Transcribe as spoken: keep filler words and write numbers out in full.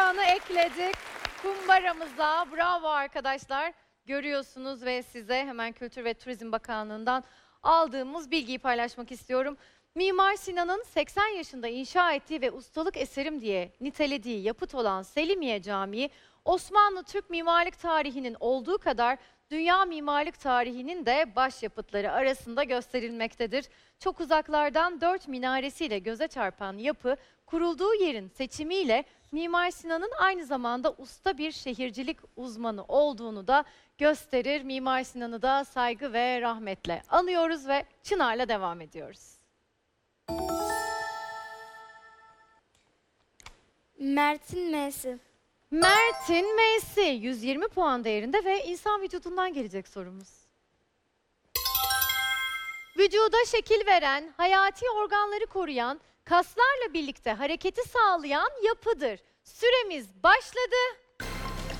bayrağını ekledik kumbaramıza. Bravo arkadaşlar. Görüyorsunuz ve size hemen Kültür ve Turizm Bakanlığı'ndan aldığımız bilgiyi paylaşmak istiyorum. Mimar Sinan'ın seksen yaşında inşa ettiği ve ustalık eserim diye nitelediği yapıt olan Selimiye Camii, Osmanlı Türk mimarlık tarihinin olduğu kadar dünya mimarlık tarihinin de başyapıtları arasında gösterilmektedir. Çok uzaklardan dört minaresiyle göze çarpan yapı, kurulduğu yerin seçimiyle Mimar Sinan'ın aynı zamanda usta bir şehircilik uzmanı olduğunu da gösterir. Mimar Sinan'ı da saygı ve rahmetle anıyoruz ve Çınar'la devam ediyoruz. Mert'in M'si. Mert'in M'si yüz yirmi puan değerinde ve insan vücudundan gelecek sorumuz. Vücuda şekil veren, hayati organları koruyan, kaslarla birlikte hareketi sağlayan yapıdır. Süremiz başladı.